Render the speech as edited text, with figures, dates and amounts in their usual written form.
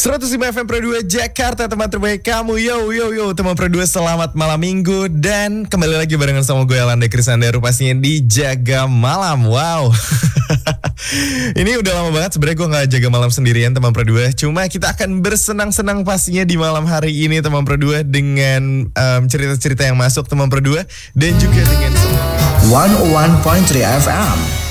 105 FM Pro 2 Jakarta, teman terbaik kamu. Yo teman Pro 2, selamat malam minggu. Dan kembali lagi barengan sama gue Yolanda Krisandaru, pastinya di Jaga Malam. Wow. Ini udah lama banget sebenarnya gue gak jaga malam sendirian, teman Pro 2. Cuma kita akan bersenang-senang pastinya di malam hari ini, teman Pro 2, dengan cerita-cerita yang masuk, teman Pro 2. Dan juga dengan semua 101.3 FM